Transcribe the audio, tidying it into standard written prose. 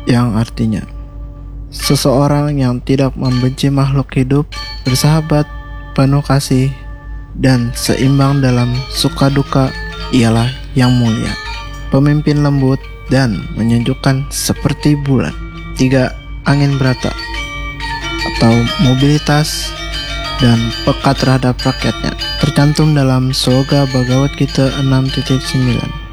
yang artinya seseorang yang tidak membenci makhluk hidup, bersahabat, penuh kasih, dan seimbang dalam suka duka ialah yang mulia, pemimpin lembut dan menyejukkan seperti bulan. 3. Angin berata atau mobilitas dan peka terhadap rakyatnya, tercantum dalam Sloga Bhagavad Gita 6.9.